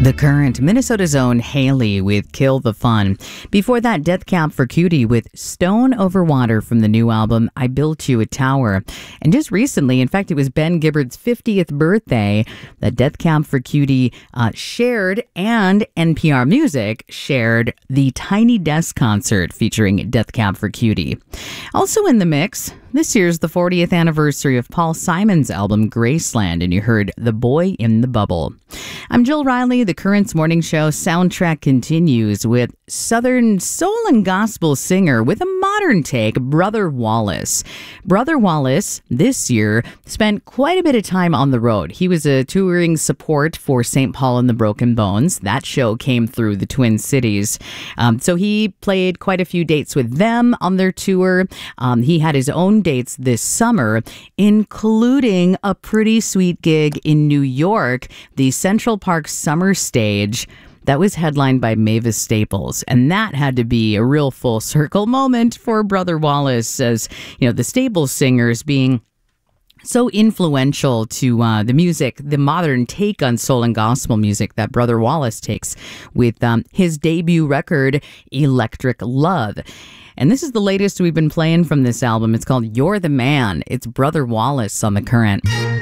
The Current, Minnesota's own Haley with Kill the Fun. Before that, Death Cab for Cutie with Stone Over Water from the new album, I Built You a Tower. And just recently, in fact, it was Ben Gibbard's 50th birthday that Death Cab for Cutie shared, and NPR Music shared the Tiny Desk concert featuring Death Cab for Cutie. Also in the mix, this year's the 40th anniversary of Paul Simon's album Graceland, and you heard The Boy in the Bubble. I'm Jill Riley. The Current's morning show soundtrack continues with Southern soul and gospel singer with a modern take, Brother Wallace. Brother Wallace, this year, spent quite a bit of time on the road. He was a touring support for St. Paul and the Broken Bones. That show came through the Twin Cities. So he played quite a few dates with them on their tour. He had his own dates this summer, including a pretty sweet gig in New York, the Central Park Summer Stage. That was headlined by Mavis Staples, and that had to be a real full circle moment for Brother Wallace, as you know, the Staples singers being so influential to the music, the modern take on soul and gospel music that Brother Wallace takes with his debut record, Electric Love. And this is the latest we've been playing from this album. It's called You're the Man. It's Brother Wallace on The Current.